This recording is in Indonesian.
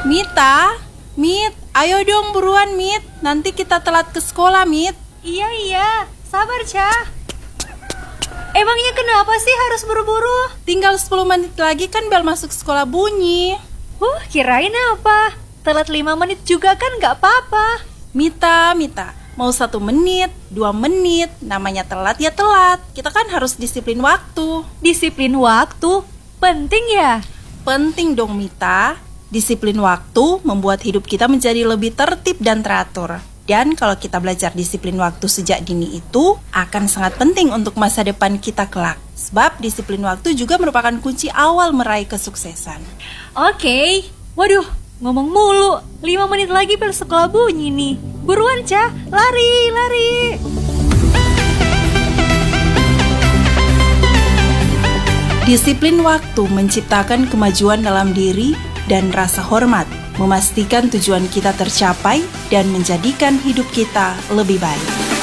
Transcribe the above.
Mita, Mit, ayo dong buruan Mit, nanti kita telat ke sekolah Mit. Iya, sabar Cah. Emangnya kenapa sih harus buru-buru? Tinggal 10 menit lagi kan bel masuk sekolah bunyi. Kirain apa? Telat 5 menit juga kan gak apa-apa. Mita, mau 1 menit, 2 menit, namanya telat ya telat. Kita kan harus disiplin waktu. Disiplin waktu? Penting ya? Penting dong Mita. Disiplin waktu membuat hidup kita menjadi lebih tertib dan teratur. Dan kalau kita belajar disiplin waktu sejak dini itu akan sangat penting untuk masa depan kita kelak. Sebab disiplin waktu juga merupakan kunci awal meraih kesuksesan. Oke. Waduh, ngomong mulu. 5 menit lagi bel sekolah bunyi nih. Buruan Cah, lari. Disiplin waktu menciptakan kemajuan dalam diri dan rasa hormat, memastikan tujuan kita tercapai dan menjadikan hidup kita lebih baik.